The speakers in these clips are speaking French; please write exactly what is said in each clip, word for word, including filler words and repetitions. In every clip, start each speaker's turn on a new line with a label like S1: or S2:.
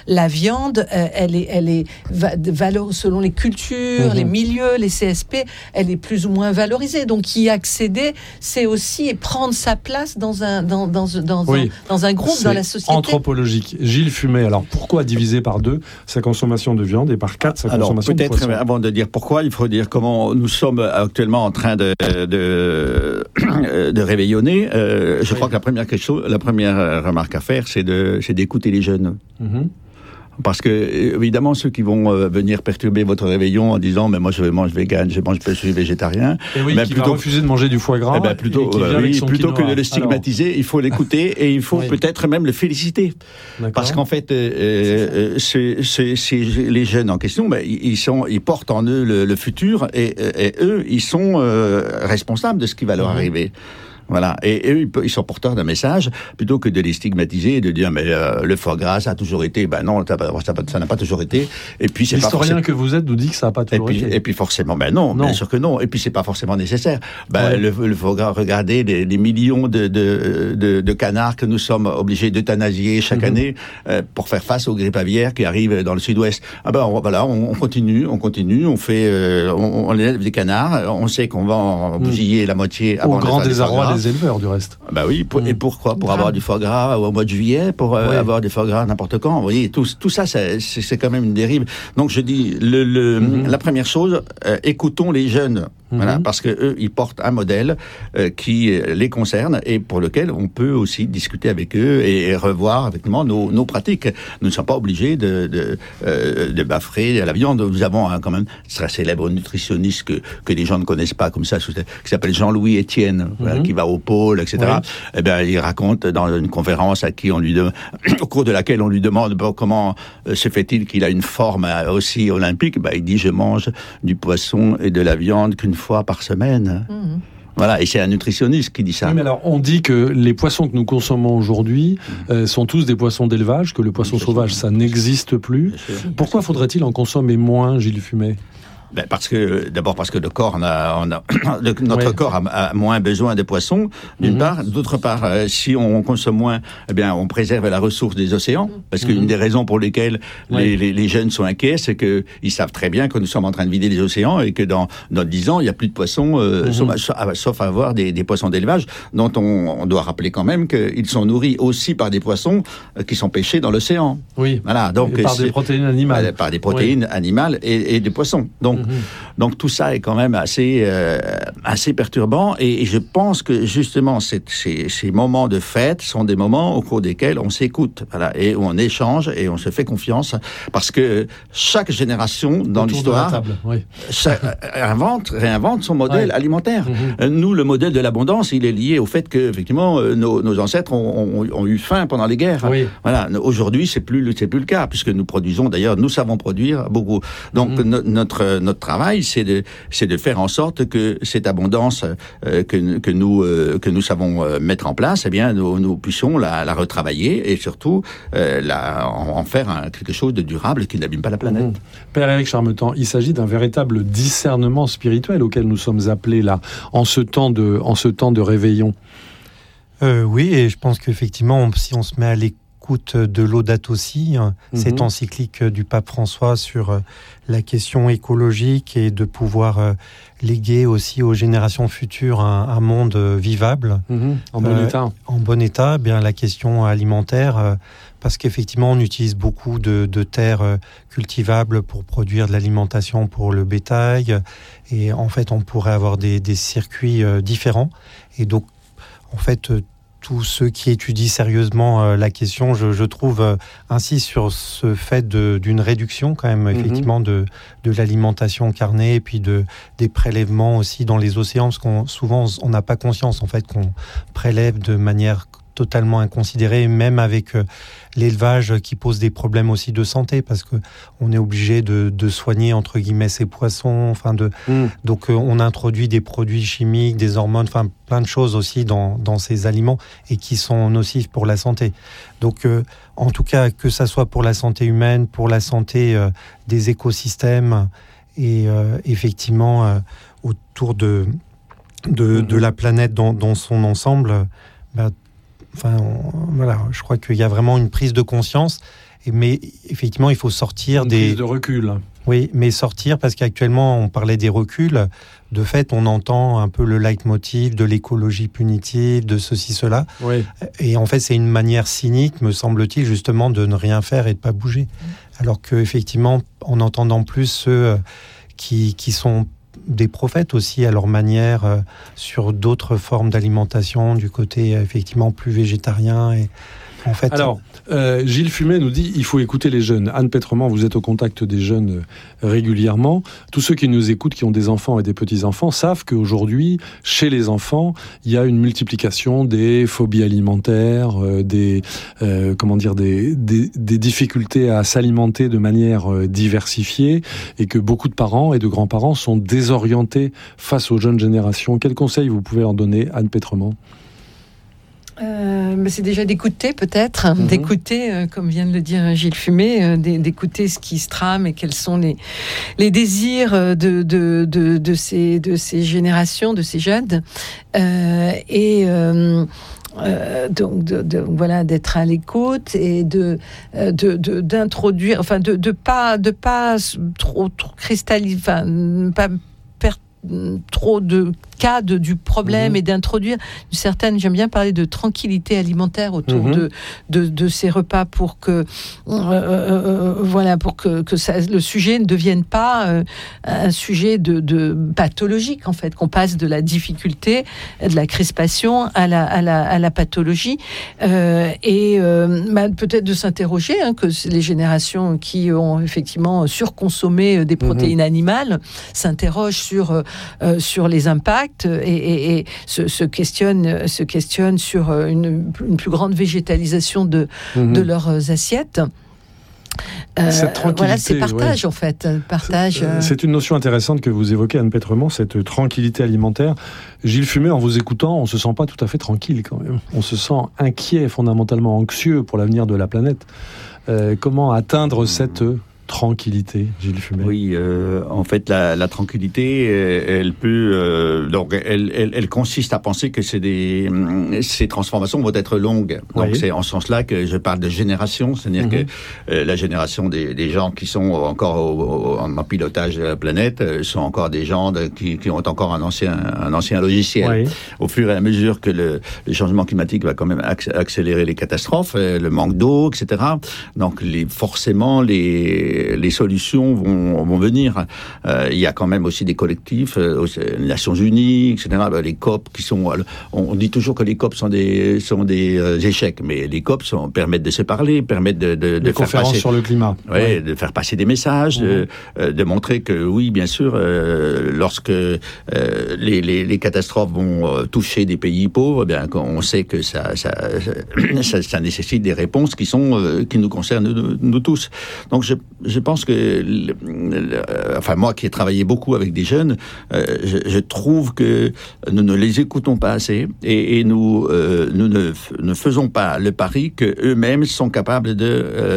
S1: la viande, euh, elle est, elle est va, valeur, selon les cultures, mmh. les milieux, les C S P, elle est plus ou moins valorisée. Donc y accéder, c'est aussi prendre sa place dans un, dans, dans, dans,
S2: oui.
S1: un, dans un groupe,
S2: c'est
S1: dans la société.
S2: Anthropologique. Gilles Fumet, alors pourquoi diviser par deux sa consommation de viande et par quatre sa
S3: alors,
S2: consommation de poisson?
S3: Peut-être, avant de dire pourquoi, il faut dire comment nous sommes actuellement en train de, de, de réveillonner. Euh, je oui. crois que la première, question, la première remarque à faire, c'est, de, c'est d'écouter les jeunes. Mm-hmm. Parce que, évidemment, ceux qui vont euh, venir perturber votre réveillon en disant « mais moi je mange vegan, je mange, je suis végétarien »,
S2: et oui,
S3: ben,
S2: qui
S3: plutôt,
S2: va refuser de manger du foie gras,
S3: eh ben, plutôt, euh, oui, plutôt que de le stigmatiser, alors... il faut l'écouter et il faut oui. peut-être même le féliciter. D'accord. Parce qu'en fait, euh, c'est, c'est, c'est, les jeunes en question, ben, ils, sont, ils portent en eux le, le futur et, et eux, ils sont euh, responsables de ce qui va leur mmh. arriver. Voilà. Et eux, ils sont porteurs d'un message, plutôt que de les stigmatiser et de dire, mais euh, le foie gras, ça a toujours été. Ben non, ça, ça, ça n'a pas toujours été. Et puis, c'est
S2: l'historien
S3: pas forcément...
S2: que vous êtes nous dit que ça n'a pas toujours
S3: et puis,
S2: été.
S3: Et puis, forcément, ben non, non, bien sûr que non. Et puis, c'est pas forcément nécessaire. Ben, ouais. le, le foie gras, regardez les, les millions de, de, de, de canards que nous sommes obligés d'euthanasier chaque mm-hmm. année euh, pour faire face aux grippes aviaires qui arrivent dans le sud-ouest. Ah ben, on, voilà, on, on continue, on continue, on fait, euh, on, on élève des canards, on sait qu'on va en bousiller mm. la moitié avant
S2: Au
S3: de
S2: grand
S3: faire
S2: désarroi des éleveurs, du reste.
S3: Bah oui, pour, mmh. et pourquoi? Pour avoir du foie gras au mois de juillet, pour euh, ouais. avoir du foie gras n'importe quand. Vous voyez, tout, tout ça, c'est, c'est, c'est quand même une dérive. Donc je dis, le, le, mmh. la première chose, euh, écoutons les jeunes. Mmh. Voilà, parce que eux, ils portent un modèle euh, qui les concerne et pour lequel on peut aussi discuter avec eux et, et revoir effectivement nos, nos pratiques. Nous ne sommes pas obligés de, de, euh, de bafrer la viande. Nous avons hein, quand même un très célèbre nutritionniste que, que les gens ne connaissent pas comme ça, qui s'appelle Jean-Louis Etienne, mmh. voilà, qui va au pôle, et cetera. Oui. Eh bien, il raconte dans une conférence à qui on lui de... au cours de laquelle on lui demande bon, comment euh, se fait-il qu'il a une forme euh, aussi olympique. Ben, il dit je mange du poisson et de la viande qu'une fois par semaine. Mmh. Voilà, et c'est un nutritionniste qui dit ça.
S2: Oui, mais alors, on dit que les poissons que nous consommons aujourd'hui mmh. euh, sont tous des poissons d'élevage, que le poisson oui, sauvage, ça n'existe plus. Pourquoi faudrait-il en consommer moins, Gilles Fumet ?
S3: Ben parce que d'abord parce que le corps on a, on a le, notre oui. corps a, a moins besoin de poissons d'une mm-hmm. part, d'autre part euh, si on consomme moins, eh bien on préserve la ressource des océans parce mm-hmm. qu'une des raisons pour lesquelles oui. les, les, les jeunes sont inquiets, c'est que ils savent très bien que nous sommes en train de vider les océans et que dans dans dix ans il y a plus de poissons euh, mm-hmm. sauf, sauf à avoir des, des poissons d'élevage dont on, on doit rappeler quand même qu'ils sont nourris aussi par des poissons euh, qui sont pêchés dans l'océan.
S2: Oui.
S3: Voilà, donc
S2: et par des protéines animales.
S3: Par des protéines oui. animales et, et des poissons. Donc Mmh. Donc tout ça est quand même assez euh, assez perturbant et, et je pense que justement ces, ces, ces moments de fête sont des moments au cours desquels on s'écoute, voilà, et où on échange et on se fait confiance parce que chaque génération dans
S2: Autour
S3: l'histoire
S2: table, oui.
S3: chaque, invente réinvente son modèle ouais. alimentaire. Mmh. Nous le modèle de l'abondance il est lié au fait que effectivement nos, nos ancêtres ont, ont, ont eu faim pendant les guerres. Oui. Voilà, aujourd'hui c'est plus c'est plus le cas puisque nous produisons d'ailleurs nous savons produire beaucoup. Donc mmh. no, notre notre travail c'est de c'est de faire en sorte que cette abondance euh, que que nous euh, que nous savons euh, mettre en place, eh bien nous, nous puissions la, la retravailler et surtout euh, la en, en faire un, quelque chose de durable qui n'abîme pas la planète. Mmh.
S2: Père Éric Charmetan, il s'agit d'un véritable discernement spirituel auquel nous sommes appelés là en ce temps de en ce temps de réveillon.
S4: Euh, oui, et je pense qu'effectivement, si on se met à l'écoute de Laudato Si, mmh. cette encyclique du pape François sur la question écologique et de pouvoir euh, léguer aussi aux générations futures un, un monde vivable,
S2: mmh. en bon euh, état.
S4: En bon état, bien la question alimentaire, euh, parce qu'effectivement on utilise beaucoup de, de terres euh, cultivables pour produire de l'alimentation pour le bétail, et en fait on pourrait avoir des, des circuits euh, différents, et donc en fait euh, tous ceux qui étudient sérieusement euh, la question, je, je trouve, euh, insistent sur ce fait de, d'une réduction quand même, mm-hmm. effectivement, de, de l'alimentation carnée et puis de, des prélèvements aussi dans les océans, parce qu'on souvent, on n'a pas conscience, en fait, qu'on prélève de manière totalement inconsidérée, même avec euh, l'élevage qui pose des problèmes aussi de santé, parce que on est obligé de, de soigner entre guillemets ces poissons, enfin de mm. donc euh, on introduit des produits chimiques, des hormones, enfin plein de choses aussi dans dans ces aliments et qui sont nocifs pour la santé. Donc euh, en tout cas que ça soit pour la santé humaine, pour la santé euh, des écosystèmes et euh, effectivement euh, autour de de, mm. de la planète dans, dans son ensemble. Bah, Enfin, on, voilà, je crois qu'il y a vraiment une prise de conscience Et, mais effectivement, il faut sortir
S2: Une
S4: des...
S2: prise de recul.
S4: Oui, mais sortir, parce qu'actuellement, on parlait des reculs. De fait, on entend un peu le leitmotiv de l'écologie punitive, de ceci, cela.
S2: Oui.
S4: Et en fait, c'est une manière cynique, me semble-t-il, justement, de ne rien faire et de ne pas bouger. Alors qu'effectivement, en entendant plus ceux qui, qui sont des prophètes aussi à leur manière euh, sur d'autres formes d'alimentation, du côté effectivement plus végétarien et en fait.
S2: Alors, euh, Gilles Fumet nous dit il faut écouter les jeunes. Anne Pétrement, vous êtes au contact des jeunes euh, régulièrement. Tous ceux qui nous écoutent, qui ont des enfants et des petits-enfants, savent qu'aujourd'hui, chez les enfants, il y a une multiplication des phobies alimentaires, euh, des euh, comment dire, des, des, des difficultés à s'alimenter de manière euh, diversifiée, et que beaucoup de parents et de grands-parents sont désorientés face aux jeunes générations. Quels conseils vous pouvez leur donner, Anne Pétrement ?
S1: Euh, mais c'est déjà d'écouter peut-être, mmh. d'écouter, euh, comme vient de le dire Gilles Fumet, euh, d'écouter ce qui se trame et quels sont les, les désirs de, de, de, de, ces, de ces générations, de ces jeunes. Euh, et... Euh, Euh, donc de, de, voilà, d'être à l'écoute et de, de, de d'introduire, enfin de de pas de pas trop, trop cristalliser, enfin pas perdre trop de cas de, du problème mmh. et d'introduire une certaine, j'aime bien parler de tranquillité alimentaire autour mmh. de, de, de ces repas pour que euh, euh, voilà pour que, que ça, le sujet ne devienne pas euh, un sujet de, de pathologique en fait, qu'on passe de la difficulté, de la crispation à la, à la, à la pathologie euh, et euh, bah, peut-être de s'interroger hein, que les générations qui ont effectivement surconsommé des protéines mmh. animales s'interrogent sur, euh, sur les impacts et, et, et se, se, questionnent, se questionnent sur une, une plus grande végétalisation de, mmh. de leurs assiettes. Euh,
S2: cette tranquillité,
S1: voilà, c'est partage
S2: ouais.
S1: en fait. Partage,
S2: c'est, euh... c'est une notion intéressante que vous évoquez, Anne Pétrement, cette tranquillité alimentaire. Gilles Fumet, en vous écoutant, on se sent pas tout à fait tranquille quand même. On se sent inquiet, fondamentalement anxieux pour l'avenir de la planète. Euh, comment atteindre cette tranquillité, Gilles Fumet?
S3: Oui, euh, en fait, la, la tranquillité, elle peut, euh, donc, elle, elle, elle consiste à penser que c'est des, ces transformations vont être longues. Donc, oui. c'est en ce sens-là que je parle de génération, c'est-à-dire mm-hmm. que euh, la génération des, des gens qui sont encore au, au, en pilotage de la planète euh, sont encore des gens de, qui, qui ont encore un ancien, un ancien logiciel. Oui. Au fur et à mesure que le, le changement climatique va quand même accélérer les catastrophes, euh, le manque d'eau, et cetera. Donc, les, forcément, les les solutions vont, vont venir. Euh, il y a quand même aussi des collectifs, euh, les Nations Unies, et cetera. Les C O P qui sont... On dit toujours que les C O P sont des, sont des euh, échecs, mais les C O P sont, permettent de se parler, permettent de, de, de faire passer...
S2: sur le climat.
S3: Ouais, ouais. De faire passer des messages, mmh. de, euh, de montrer que, oui, bien sûr, euh, lorsque euh, les, les, les catastrophes vont toucher des pays pauvres, eh bien, on sait que ça, ça, ça, ça nécessite des réponses qui, sont, euh, qui nous concernent nous, nous tous. Donc, je Je pense que, le, le, enfin moi qui ai travaillé beaucoup avec des jeunes, euh, je, je trouve que nous ne les écoutons pas assez et, et nous, euh, nous ne, ne faisons pas le pari que eux-mêmes sont capables de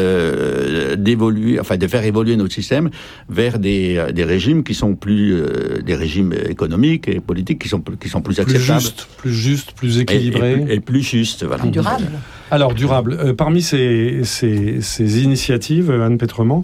S3: euh, d'évoluer, enfin de faire évoluer notre système vers des, des régimes qui sont plus euh, des régimes économiques et politiques qui sont qui sont plus acceptables,
S2: plus juste, plus juste, plus équilibrés
S3: et, et, et plus juste, voilà.
S1: Plus durable.
S2: Alors, durable. Euh, parmi ces, ces, ces initiatives, Anne Pétrement,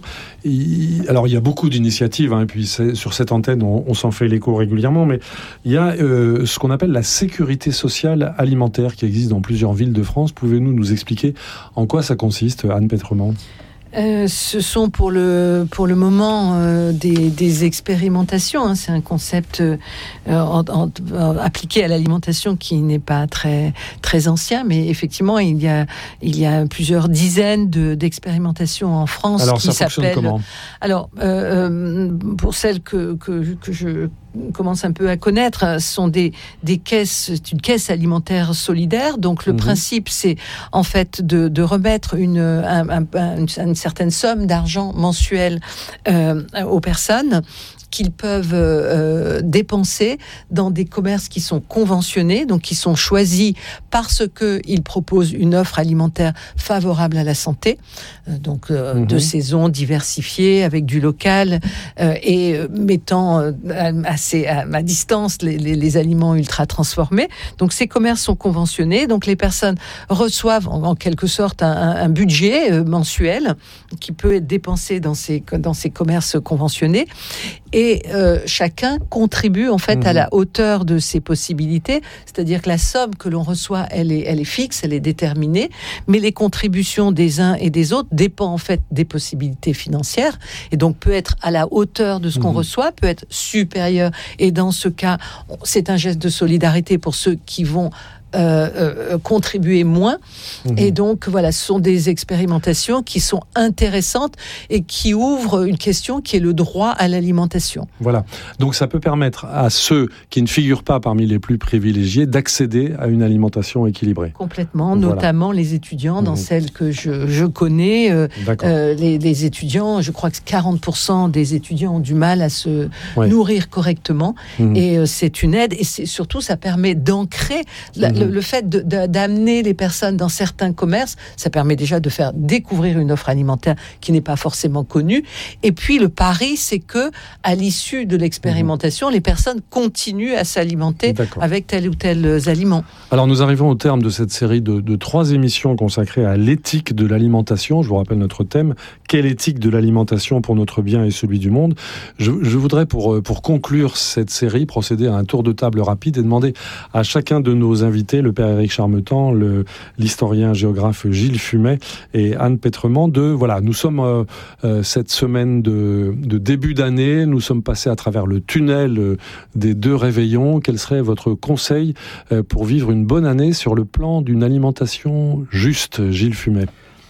S2: il, alors il y a beaucoup d'initiatives, hein, et puis sur cette antenne, on, on s'en fait l'écho régulièrement, mais il y a euh, ce qu'on appelle la sécurité sociale alimentaire qui existe dans plusieurs villes de France. Pouvez-vous nous expliquer en quoi ça consiste, Anne Pétrement ?
S1: Euh, ce sont pour le, pour le moment euh, des, des expérimentations. Hein. C'est un concept euh, en, en, en, appliqué à l'alimentation qui n'est pas très, très ancien, mais effectivement, il y a, il y a plusieurs dizaines de, d'expérimentations en France.
S2: Alors,
S1: qui
S2: ça fonctionne
S1: s'appellent...
S2: comment ?
S1: Alors, euh, pour celles que, que, que je commence un peu à connaître, sont des, des caisses, c'est une caisse alimentaire solidaire. Donc, le mmh. principe, c'est en fait de, de remettre une, un, un, une, une certaine somme d'argent mensuelle euh, aux personnes qu'ils peuvent euh, dépenser dans des commerces qui sont conventionnés, donc qui sont choisis parce qu'ils proposent une offre alimentaire favorable à la santé, euh, donc euh, mmh. de saison diversifiée, avec du local, euh, et mettant euh, à, assez à, à distance les, les, les aliments ultra transformés. Donc ces commerces sont conventionnés. Donc les personnes reçoivent en, en quelque sorte un, un budget euh, mensuel qui peut être dépensé dans ces, dans ces commerces conventionnés. Et euh, chacun contribue en fait mmh. à la hauteur de ses possibilités. C'est-à-dire que la somme que l'on reçoit, elle est, elle est fixe, elle est déterminée. Mais les contributions des uns et des autres dépendent en fait des possibilités financières. Et donc peut être à la hauteur de ce qu'on mmh. reçoit, peut être supérieur. Et dans ce cas, c'est un geste de solidarité pour ceux qui vont Euh, euh, contribuer moins. Mmh. Et donc, voilà, ce sont des expérimentations qui sont intéressantes et qui ouvrent une question qui est le droit à l'alimentation.
S2: Voilà. Donc, ça peut permettre à ceux qui ne figurent pas parmi les plus privilégiés d'accéder à une alimentation équilibrée.
S1: Complètement,
S2: voilà.
S1: Notamment les étudiants, dans mmh. celles que je, je connais. Euh, euh, les, les étudiants, je crois que quarante pour cent des étudiants ont du mal à se ouais. nourrir correctement. Mmh. Et euh, c'est une aide. Et c'est, surtout, ça permet d'ancrer la, mmh. Le, le fait de, de, d'amener les personnes dans certains commerces, ça permet déjà de faire découvrir une offre alimentaire qui n'est pas forcément connue. Et puis le pari, c'est que à l'issue de l'expérimentation, mmh. les personnes continuent à s'alimenter D'accord. avec tel ou tel aliment.
S2: Alors nous arrivons au terme de cette série de, de trois émissions consacrées à l'éthique de l'alimentation. Je vous rappelle notre thème, quelle éthique de l'alimentation pour notre bien et celui du monde. Je, je voudrais pour, pour conclure cette série procéder à un tour de table rapide et demander à chacun de nos invités, le père Éric Charmetan, le, l'historien géographe Gilles Fumet et Anne Pétrement, de, voilà, nous sommes euh, euh, cette semaine de, de début d'année, nous sommes passés à travers le tunnel euh, des deux réveillons. Quel serait votre conseil euh, pour vivre une bonne année sur le plan d'une alimentation juste, Gilles Fumet?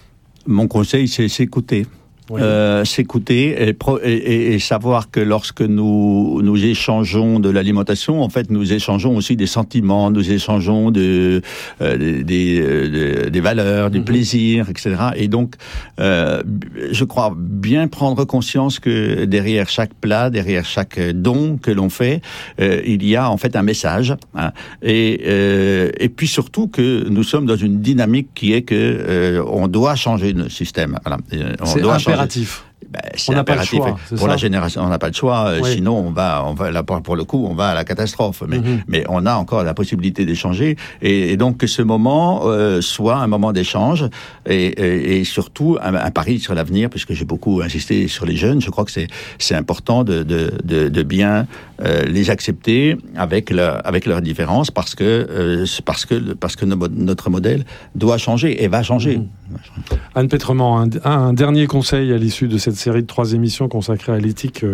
S3: Mon conseil, c'est s'écouter. Oui. Euh, s'écouter et, pro- et, et savoir que lorsque nous nous échangeons de l'alimentation, en fait, nous échangeons aussi des sentiments, nous échangeons de, euh, des, des, des valeurs, du mmh. plaisir, et cetera. Et donc, euh, je crois bien prendre conscience que derrière chaque plat, derrière chaque don que l'on fait, euh, il y a en fait un message. Hein, et, euh, et puis surtout que nous sommes dans une dynamique qui est que euh, on doit changer le système. Voilà. On
S2: C'est
S3: doit
S2: impératif. Ben,
S3: c'est
S2: on n'a
S3: impératif.
S2: pas le choix, c'est
S3: pour
S2: ça.
S3: la génération, on n'a pas le choix.
S2: Oui.
S3: Sinon, on va, on va là pour le coup, on va à la catastrophe. Mais,
S2: mm-hmm.
S3: mais on a encore la possibilité d'échanger. Et, et donc que ce moment euh, soit un moment d'échange et, et, et surtout un, un pari sur l'avenir, puisque j'ai beaucoup insisté sur les jeunes. Je crois que c'est c'est important de de de, de bien euh, les accepter avec leur avec leurs différences, parce que euh, parce que parce que notre modèle doit changer et va changer.
S2: Mm-hmm. Anne Pétrement, un, un dernier conseil à l'issue de cette série de trois émissions consacrées à l'éthique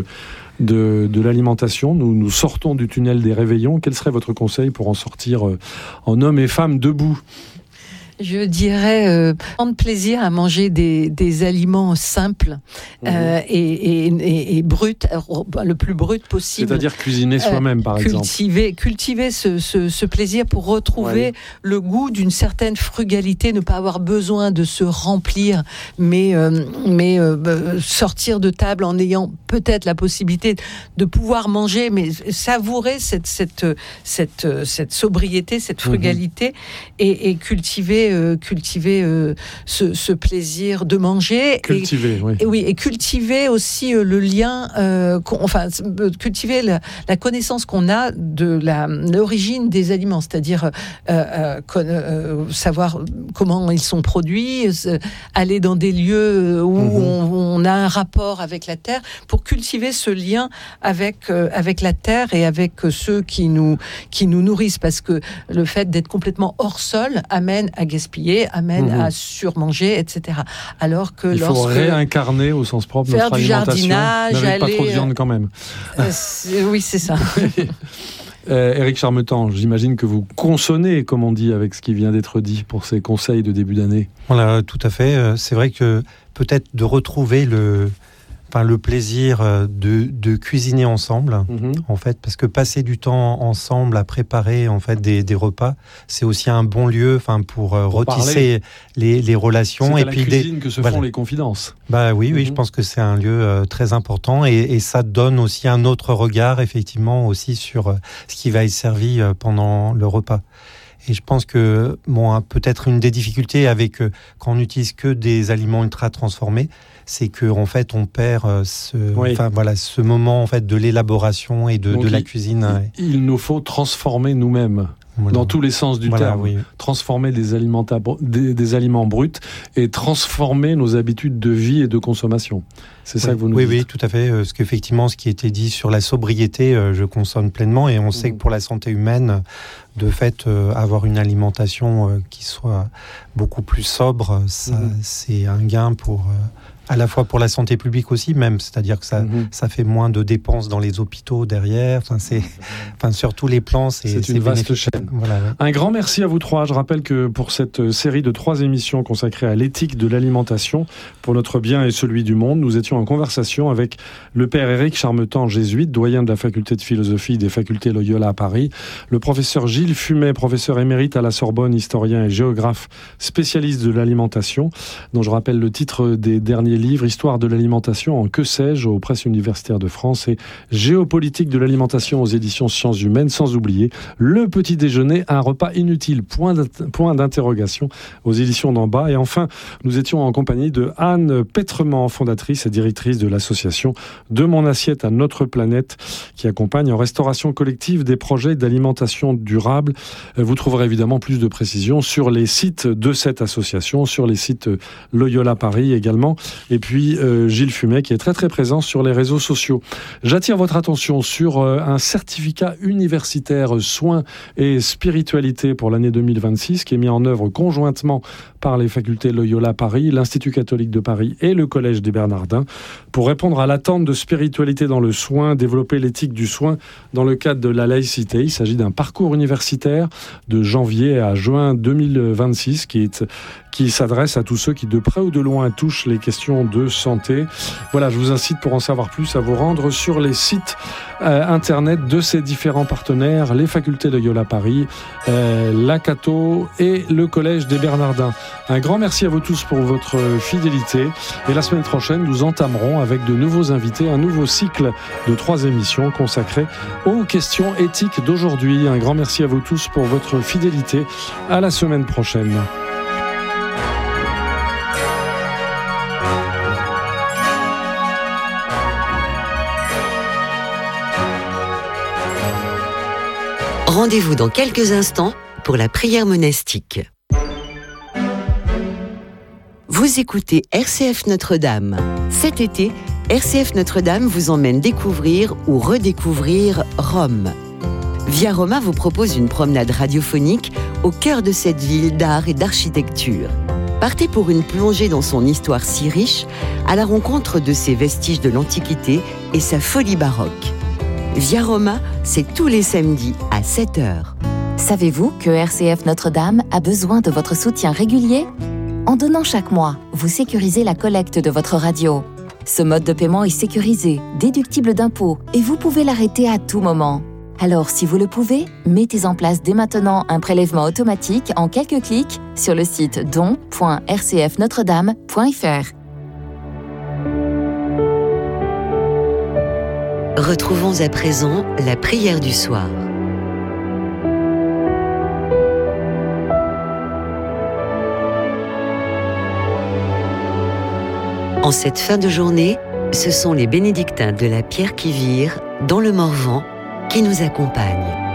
S2: de, de l'alimentation. Nous, nous sortons du tunnel des réveillons. Quel serait votre conseil pour en sortir en hommes et femmes debout ?
S1: Je dirais euh, prendre plaisir à manger des, des aliments simples mmh. euh, et, et, et, et bruts, le plus brut possible.
S2: C'est-à-dire cuisiner soi-même, euh, par
S1: cultiver,
S2: exemple.
S1: Cultiver ce, ce, ce plaisir pour retrouver ouais. le goût d'une certaine frugalité, ne pas avoir besoin de se remplir, mais, euh, mais euh, sortir de table en ayant peut-être la possibilité de pouvoir manger, mais savourer cette, cette, cette, cette sobriété, cette frugalité mmh. et, et cultiver Euh, cultiver euh, ce, ce plaisir de manger.
S2: Cultiver,
S1: et,
S2: oui.
S1: Et, oui. Et cultiver aussi euh, le lien, euh, enfin, cultiver la, la connaissance qu'on a de la, l'origine des aliments, c'est-à-dire euh, euh, con, euh, savoir comment ils sont produits, euh, aller dans des lieux où mmh. on, on a un rapport avec la terre, pour cultiver ce lien avec, euh, avec la terre et avec ceux qui nous, qui nous nourrissent, parce que le fait d'être complètement hors sol amène à gaspiller, amène mmh. à surmanger, et cetera. Alors que
S2: il faut
S1: lorsque
S2: réincarner au sens propre
S1: faire
S2: notre
S1: du
S2: alimentation,
S1: jardinage,
S2: avec
S1: aller,
S2: pas trop de viande quand même.
S1: Euh, c'est, oui, c'est ça.
S2: euh, Éric Charmetan, j'imagine que vous consonnez, comme on dit, avec ce qui vient d'être dit pour ces conseils de début d'année.
S4: Voilà, tout à fait. C'est vrai que peut-être de retrouver le Enfin, le plaisir de, de cuisiner ensemble, mmh. en fait, parce que passer du temps ensemble à préparer en fait des, des repas, c'est aussi un bon lieu, enfin, pour, pour retisser les, les relations.
S2: C'est
S4: et
S2: à
S4: puis
S2: la cuisine
S4: des,
S2: que se
S4: voilà.
S2: font les confidences.
S4: Bah oui, oui, mmh. je pense que c'est un lieu euh, très important et, et ça donne aussi un autre regard, effectivement, aussi sur euh, ce qui va être servi euh, pendant le repas. Et je pense que bon, peut-être une des difficultés avec euh, quand on n'utilise que des aliments ultra transformés, c'est que en fait on perd ce,
S2: oui.
S4: enfin voilà, ce moment en fait de l'élaboration et de, de la
S2: il,
S4: cuisine.
S2: Il, il nous faut transformer nous-mêmes. Voilà. Dans tous les sens du voilà, terme, oui. transformer des, des, des aliments bruts et transformer nos habitudes de vie et de consommation. C'est
S4: oui.
S2: ça que vous nous
S4: oui,
S2: dites.
S4: Oui, tout à fait. Parce qu'effectivement, ce qui était dit sur la sobriété, euh, je consomme pleinement. Et on mmh. sait que pour la santé humaine, de fait, euh, avoir une alimentation euh, qui soit beaucoup plus sobre, ça, mmh. c'est un gain pour... Euh, à la fois pour la santé publique aussi même, c'est-à-dire que ça, mmh. ça fait moins de dépenses dans les hôpitaux derrière, enfin, c'est, enfin, sur tous les plans, c'est,
S2: c'est, c'est une vaste chaîne. Voilà, ouais. Un grand merci à vous trois. Je rappelle que pour cette série de trois émissions consacrées à l'éthique de l'alimentation, pour notre bien et celui du monde, nous étions en conversation avec le père Éric Charmetan, jésuite, doyen de la faculté de philosophie des facultés Loyola à Paris, le professeur Gilles Fumet, professeur émérite à la Sorbonne, historien et géographe, spécialiste de l'alimentation, dont je rappelle le titre des derniers livres, Histoire de l'alimentation en que sais-je aux presses universitaires de France et Géopolitique de l'alimentation aux éditions Sciences Humaines, sans oublier Le Petit Déjeuner, un repas inutile, point, point d'interrogation aux éditions d'en bas. Et enfin, nous étions en compagnie de Anne Petrement, fondatrice et directrice de l'association De mon assiette à notre planète, qui accompagne en restauration collective des projets d'alimentation durable. Vous trouverez évidemment plus de précisions sur les sites de cette association, sur les sites Loyola Paris également. Et puis euh, Gilles Fumet qui est très très présent sur les réseaux sociaux. J'attire votre attention sur euh, un certificat universitaire soins et spiritualité pour l'année deux mille vingt-six qui est mis en œuvre conjointement par les facultés Loyola Paris, l'Institut catholique de Paris et le Collège des Bernardins pour répondre à l'attente de spiritualité dans le soin, développer l'éthique du soin dans le cadre de la laïcité. Il s'agit d'un parcours universitaire de janvier à juin deux mille vingt-six qui est qui s'adresse à tous ceux qui de près ou de loin touchent les questions de santé. Voilà, je vous incite pour en savoir plus à vous rendre sur les sites euh, internet de ces différents partenaires, les facultés Loyola Paris, euh, la Cato et le Collège des Bernardins. Un grand merci à vous tous pour votre fidélité et la semaine prochaine, nous entamerons avec de nouveaux invités un nouveau cycle de trois émissions consacrées aux questions éthiques d'aujourd'hui. Un grand merci à vous tous pour votre fidélité. À la semaine prochaine.
S5: Rendez-vous dans quelques instants pour la prière monastique. Vous écoutez R C F Notre-Dame. Cet été, R C F Notre-Dame vous emmène découvrir ou redécouvrir Rome. Via Roma vous propose une promenade radiophonique au cœur de cette ville d'art et d'architecture. Partez pour une plongée dans son histoire si riche, à la rencontre de ses vestiges de l'Antiquité et sa folie baroque. Via Roma, c'est tous les samedis à sept heures.
S6: Savez-vous que R C F Notre-Dame a besoin de votre soutien régulier ? En donnant chaque mois, vous sécurisez la collecte de votre radio. Ce mode de paiement est sécurisé, déductible d'impôts et vous pouvez l'arrêter à tout moment. Alors, si vous le pouvez, mettez en place dès maintenant un prélèvement automatique en quelques clics sur le site don point r c f notre dame point f r.
S5: Retrouvons à présent la prière du soir. En cette fin de journée, ce sont les bénédictins de la Pierre qui vire, dans le Morvan, qui nous accompagnent.